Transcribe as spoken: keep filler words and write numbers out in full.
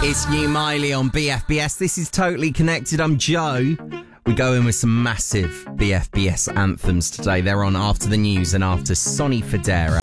It's New Miley on B F B S. This is Totally Connected. I'm Joe. We go in with some massive B F B S anthems today. They're on after the news and after Sonny Fodera.